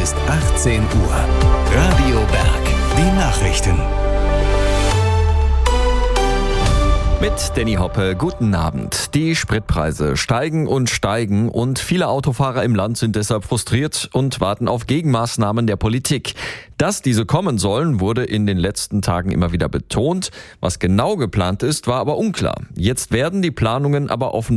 ist 18 Uhr. Radio Berg, die Nachrichten. Mit Danny Hoppe, guten Abend. Die Spritpreise steigen und viele Autofahrer im Land sind deshalb frustriert und warten auf Gegenmaßnahmen der Politik. Dass diese kommen sollen, wurde in den letzten Tagen immer wieder betont. Was genau geplant ist, war aber unklar. Jetzt werden die Planungen aber offenbar